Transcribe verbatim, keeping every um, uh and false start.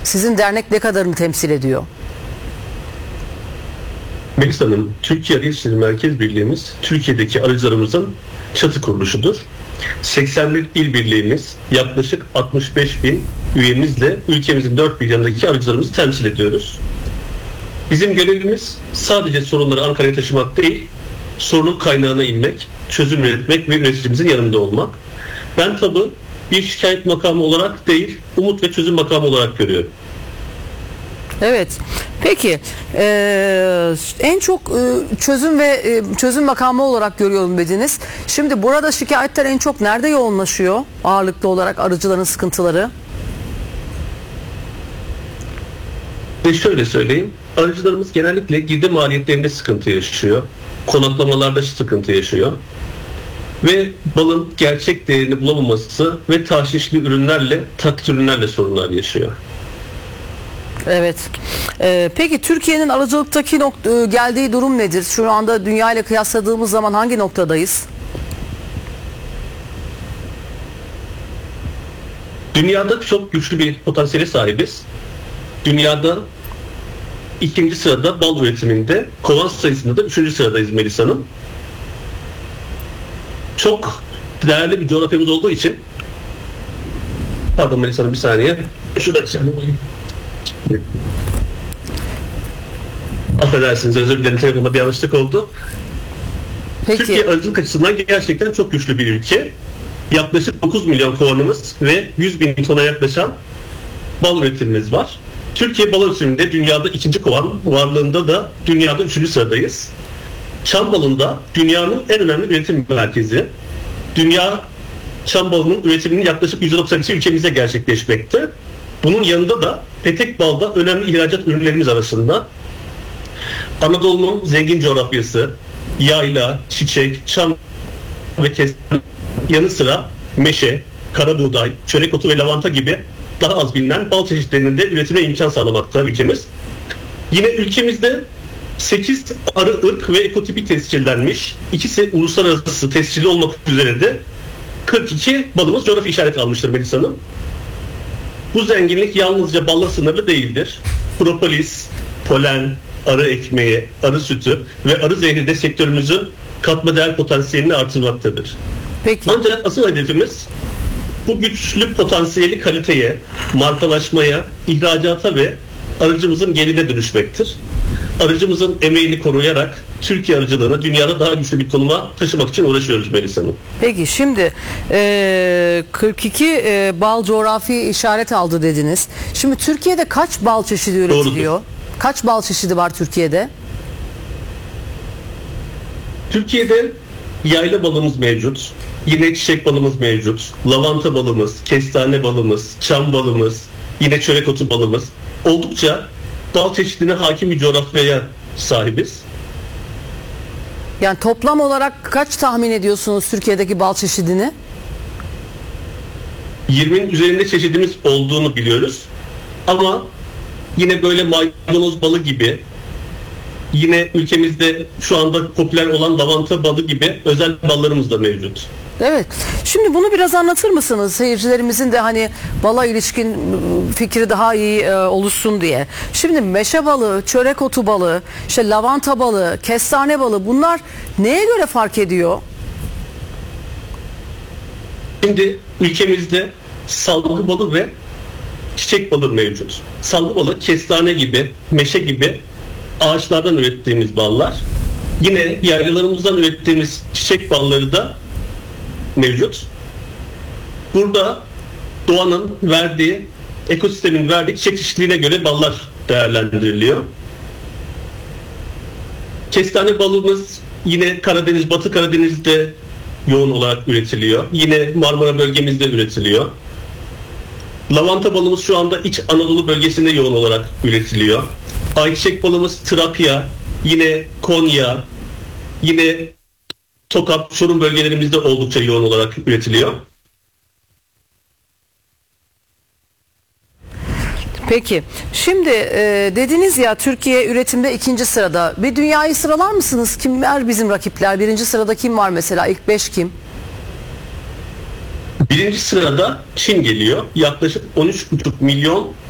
Sizin dernek ne kadarını temsil ediyor? Melis Hanım, Türkiye Arı İlişkileri Merkez Birliğimiz Türkiye'deki arıcılarımızın çatı kuruluşudur. seksen bir il birliğimiz, yaklaşık altmış beş bin üyemizle ülkemizin dört bir yanındaki arıcılarımızı temsil ediyoruz. Bizim görevimiz sadece sorunları Ankara'ya taşımak değil, sorunun kaynağına inmek, çözüm üretmek ve üreticimizin yanında olmak. Ben tabii bir şikayet makamı olarak değil, umut ve çözüm makamı olarak görüyorum. Evet. Peki e, en çok e, çözüm ve e, çözüm makamı olarak görüyorum dediniz. Şimdi burada şikayetler en çok nerede yoğunlaşıyor? Ağırlıklı olarak arıcıların sıkıntıları. Ve şöyle söyleyeyim, arıcılarımız genellikle girdi maliyetlerinde sıkıntı yaşıyor. Konaklamalarda sıkıntı yaşıyor. Ve balın gerçek değerini bulamaması ve taşişli ürünlerle, taklit ürünlerle sorunlar yaşıyor. Evet. Ee, peki Türkiye'nin arıcılıktaki nokta, geldiği durum nedir? Şu anda dünya ile kıyasladığımız zaman hangi noktadayız? Dünyada çok güçlü bir potansiyele sahibiz. Dünyada ikinci sırada bal üretiminde, kovan sayısında da üçüncü sıradayız Melis Hanım. Çok değerli bir coğrafyamız olduğu için, pardon Melis Hanım bir saniye. Şurada affedersiniz, özür dilerim, telefonda bir yanlışlık oldu. Peki. Türkiye arıcılık açısından gerçekten çok güçlü bir ülke. Yaklaşık dokuz milyon kovanımız ve yüz bin tona yaklaşan bal üretimimiz var. Türkiye bal üretiminde dünyada ikinci kovan, varlığında da dünyada üçüncü sıradayız. Çam balında dünyanın en önemli üretim merkezi. Dünya çam balının üretiminin yaklaşık yüzde doksan iki ülkemizde gerçekleşmekte. Bunun yanında da petek balda önemli ihracat ürünlerimiz arasında Anadolu'nun zengin coğrafyası, yayla, çiçek, çam ve kestane yanı sıra meşe, kara buğday, çörek otu ve lavanta gibi daha az bilinen bal çeşitlerinin de üretime imkan sağlamakta ülkemiz. Yine ülkemizde sekiz arı ırk ve ekotipi tescillenmiş, ikisi uluslararası tescilli olmak üzere de kırk iki balımız coğrafi işaret almıştır Melis Hanım. Bu zenginlik yalnızca balla sınırlı değildir. Propolis, polen, arı ekmeği, arı sütü ve arı zehri de sektörümüzün katma değer potansiyelini artırmaktadır. Peki. Ancak asıl hedefimiz bu güçlü potansiyeli kaliteye, markalaşmaya, ihracata ve arıcımızın geline dönüşmektir. Arıcımızın emeğini koruyarak Türkiye arıcılığını dünyada daha güçlü bir konuma taşımak için uğraşıyoruz Melis Hanım. Peki şimdi e, kırk iki e, bal coğrafi işaret aldı dediniz. Şimdi Türkiye'de kaç bal çeşidi üretiliyor? Doğrudur. Kaç bal çeşidi var Türkiye'de? Türkiye'de yayla balımız mevcut. Yine çiçek balımız mevcut. Lavanta balımız, kestane balımız, çam balımız, yine çörek otu balımız. Oldukça bal çeşidine hakim bir coğrafyaya sahibiz. Yani toplam olarak kaç tahmin ediyorsunuz Türkiye'deki bal çeşidini? yirminin üzerinde çeşidimiz olduğunu biliyoruz. Ama yine böyle maydanoz balı gibi, yine ülkemizde şu anda popüler olan lavanta balı gibi özel ballarımız da mevcut. Evet. Şimdi bunu biraz anlatır mısınız? Seyircilerimizin de hani bala ilişkin fikri daha iyi e, oluşsun diye. Şimdi meşe balı, çörek otu balı, işte lavanta balı, kestane balı, bunlar neye göre fark ediyor? Şimdi ülkemizde salgı balı ve çiçek balı mevcut. Salgı balı kestane gibi, meşe gibi ağaçlardan ürettiğimiz ballar. Yine yaylalarımızdan ürettiğimiz çiçek balları da mevcut. Burada doğanın verdiği, ekosistemin verdiği çiçek çeşitliliğine göre ballar değerlendiriliyor. Kestane balımız yine Karadeniz, Batı Karadeniz'de yoğun olarak üretiliyor. Yine Marmara bölgemizde üretiliyor. Lavanta balımız şu anda İç Anadolu bölgesinde yoğun olarak üretiliyor. Ayçiçek balımız Trakya, yine Konya, yine Tokat, Çorum bölgelerimizde oldukça yoğun olarak üretiliyor. Peki. Şimdi e, dediniz ya Türkiye üretimde ikinci sırada. Bir dünyayı sıralar mısınız? Kimler bizim rakipler? Birinci sırada kim var mesela? İlk beş kim? Birinci sırada Çin geliyor. Yaklaşık on üç buçuk milyon